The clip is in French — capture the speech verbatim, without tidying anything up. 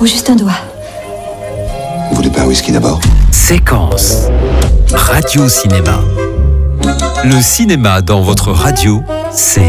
Ou juste un doigt? Vous voulez pas un whisky d'abord? Séquence Radio Cinéma. Le cinéma dans votre radio, c'est